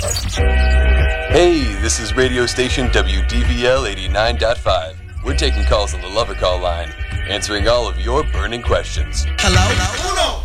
Hey, this is radio station WDVL 89.5. We're taking calls on the Lover Call line, answering all of your burning questions. Hello?